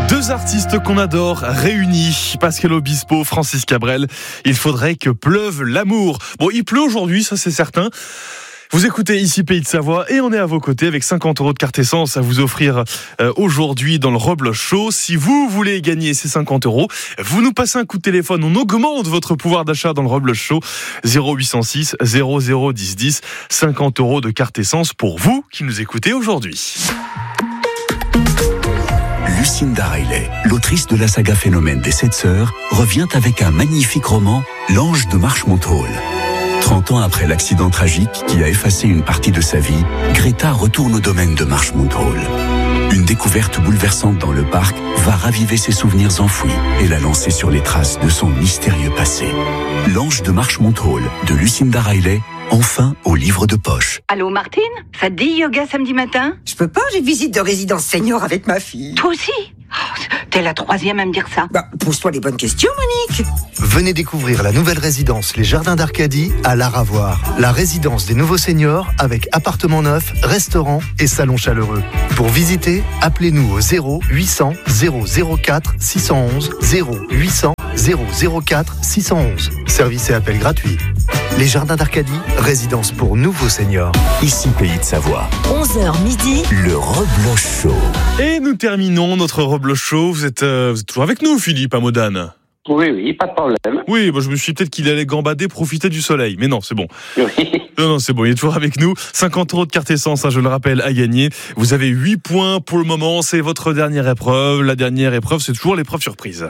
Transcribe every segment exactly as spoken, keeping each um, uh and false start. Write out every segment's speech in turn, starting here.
Deux artistes qu'on adore réunis, Pascal Obispo, Francis Cabrel. Il faudrait que pleuve l'amour. Bon, il pleut aujourd'hui, ça c'est certain. Vous écoutez ici Pays de Savoie et on est à vos côtés avec cinquante euros de carte essence à vous offrir euh, aujourd'hui dans le Robles Show. Si vous voulez gagner ces cinquante euros, vous nous passez un coup de téléphone, on augmente votre pouvoir d'achat dans le Robles Show. zéro huit cent six zéro zéro dix dix, cinquante euros de carte essence pour vous qui nous écoutez aujourd'hui. Lucinda Riley, l'autrice de la saga Phénomène des Sept Sœurs, revient avec un magnifique roman, L'Ange de Marchmont Hall. trente ans après l'accident tragique qui a effacé une partie de sa vie, Greta retourne au domaine de Marchmont Hall. Une découverte bouleversante dans le parc va raviver ses souvenirs enfouis et la lancer sur les traces de son mystérieux passé. L'Ange de Marchmont Hall de Lucinda Riley, enfin au livre de poche. Allô Martine, ça te dit yoga samedi matin? Je peux pas, j'ai visite de résidence senior avec ma fille. Toi aussi? Oh, t'es la troisième à me dire ça. Bah, pose-toi les bonnes questions, Monique. Venez découvrir la nouvelle résidence Les Jardins d'Arcadie à Laravoir. La résidence des nouveaux seniors avec appartement neuf, restaurant et salon chaleureux. Pour visiter, appelez-nous au zéro huit cents zéro zéro quatre six cent onze, zéro huit cents zéro zéro quatre six cent onze. Service et appel gratuit. Les Jardins d'Arcadie, résidence pour nouveaux seniors. Ici Pays de Savoie. onze heures midi. Le Robles Show. Et nous terminons notre Robles Show. Vous êtes, euh, vous êtes toujours avec nous, Philippe, à Modane. Oui, oui, pas de problème. Oui, bah, je me suis dit peut-être qu'il allait gambader, profiter du soleil. Mais non, c'est bon. Oui. Non, non, c'est bon, il est toujours avec nous. cinquante euros de carte essence, hein, je le rappelle, à gagner. Vous avez huit points pour le moment. C'est votre dernière épreuve. La dernière épreuve, c'est toujours l'épreuve surprise.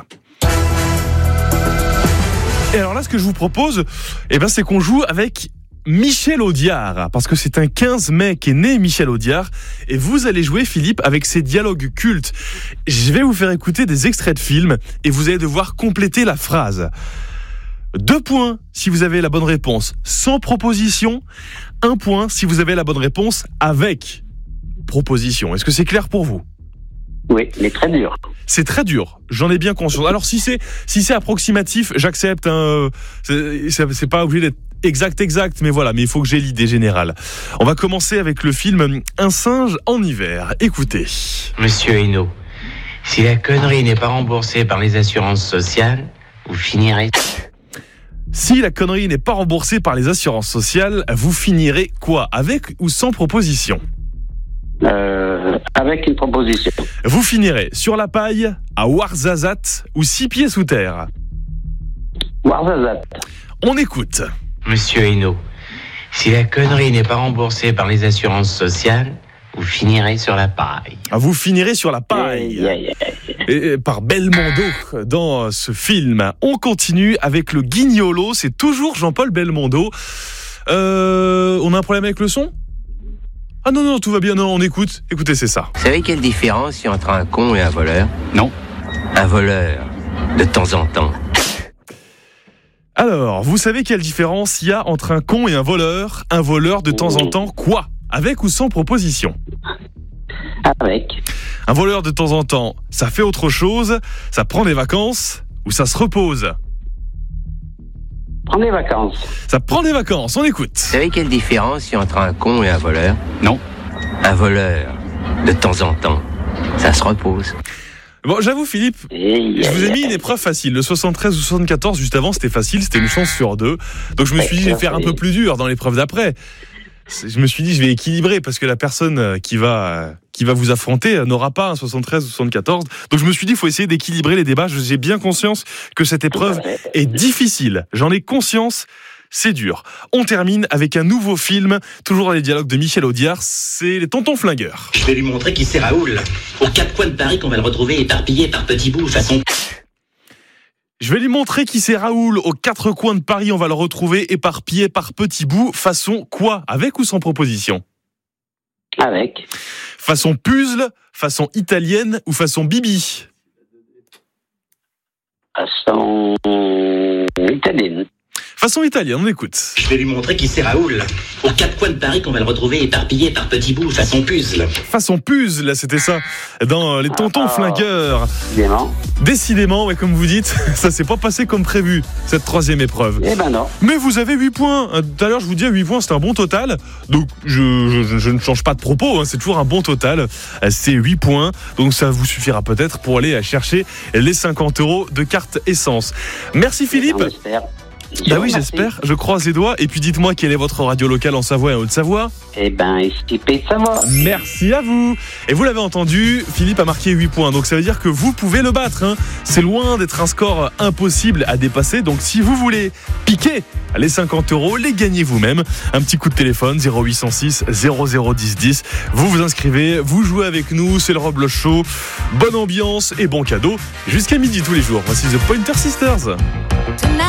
Et alors là, ce que je vous propose, eh ben, c'est qu'on joue avec Michel Audiard, parce que c'est un quinze mai qu'est né Michel Audiard, et vous allez jouer, Philippe, avec ses dialogues cultes. Je vais vous faire écouter des extraits de films, et vous allez devoir compléter la phrase. Deux points si vous avez la bonne réponse sans proposition, un point si vous avez la bonne réponse avec proposition. Est-ce que c'est clair pour vous ? Oui, mais très dur. C'est très dur, j'en ai bien conscience. Alors si c'est si c'est approximatif, j'accepte. Hein, c'est, c'est pas obligé d'être exact, exact, mais voilà. Mais il faut que j'ai l'idée générale. On va commencer avec le film Un singe en hiver. Écoutez. Monsieur Hainaut, si la connerie n'est pas remboursée par les assurances sociales, vous finirez... Si la connerie n'est pas remboursée par les assurances sociales, vous finirez quoi ? Avec ou sans proposition ? Euh, avec une proposition. Vous finirez sur la paille, à Ouarzazate ou six pieds sous terre. Ouarzazate. On écoute. Monsieur Hainaut, si la connerie n'est pas remboursée par les assurances sociales, vous finirez sur la paille. Ah, vous finirez sur la paille. Yeah, yeah, yeah. Et, et par Belmondo dans ce film. On continue avec le Guignolo. C'est toujours Jean-Paul Belmondo. Euh, on a un problème avec le son ? Ah non, non, tout va bien, non, on écoute. Écoutez, c'est ça. Vous savez quelle différence il y a entre un con et un voleur ? Non. Un voleur, de temps en temps. Alors, vous savez quelle différence il y a entre un con et un voleur ? Un voleur de temps en temps, quoi ? Avec ou sans proposition ? Avec. Un voleur de temps en temps, ça fait autre chose, ça prend des vacances ou ça se repose ? Prends des vacances. Ça prend des vacances, on écoute. Vous savez quelle différence il y a entre un con et un voleur ? Non. Un voleur, de temps en temps, ça se repose. Bon, j'avoue, Philippe, je vous ai mis une épreuve facile. Le soixante-treize ou soixante-quatorze, juste avant, c'était facile, c'était une chance sur deux. Donc je me suis dit, je vais faire un peu plus dur dans l'épreuve d'après. Je me suis dit, je vais équilibrer parce que la personne qui va, qui va vous affronter n'aura pas un soixante-treize ou soixante-quatorze. Donc je me suis dit, il faut essayer d'équilibrer les débats. J'ai bien conscience que cette épreuve est difficile. J'en ai conscience. C'est dur. On termine avec un nouveau film, toujours dans les dialogues de Michel Audiard, c'est Les Tontons Flingueurs. Je vais lui montrer qui c'est Raoul. Aux quatre coins de Paris qu'on va le retrouver éparpillé par petits bouts, façon... Je vais lui montrer qui c'est Raoul. Aux quatre coins de Paris, on va le retrouver éparpillé par petits bouts, façon quoi ? Avec ou sans proposition ? Avec. Façon puzzle, façon italienne ou façon bibi ? Façon italienne. Façon italienne, on écoute. Je vais lui montrer qui c'est Raoul. Aux quatre coins de Paris qu'on va le retrouver éparpillé par petits bouts, façon puzzle. Façon puzzle, là, c'était ça. Dans les tontons Ah, flingueurs. Décidément. Décidément, ouais, comme vous dites, ça s'est pas passé comme prévu, cette troisième épreuve. Eh ben non. Mais vous avez huit points. Tout à l'heure, je vous dis, huit points, c'est un bon total. Donc, je, je, je ne change pas de propos, hein, c'est toujours un bon total. C'est huit points. Donc, ça vous suffira peut-être pour aller chercher les cinquante euros de carte essence. Merci Philippe. On espère. Bah oui, Merci. j'espère. Je croise les doigts. Et puis, dites-moi quelle est votre radio locale en Savoie et en Haute-Savoie. Eh ben, ici Pays de Savoie. Merci à vous. Et vous l'avez entendu, Philippe a marqué huit points. Donc ça veut dire que vous pouvez le battre. Hein. C'est loin d'être un score impossible à dépasser. Donc si vous voulez piquer les cinquante euros, les gagnez vous-même. Un petit coup de téléphone, zéro huit cent six zéro zéro dix dix. Vous vous inscrivez, vous jouez avec nous. C'est le Robles Show. Bonne ambiance et bon cadeau jusqu'à midi tous les jours. Voici The Pointer Sisters.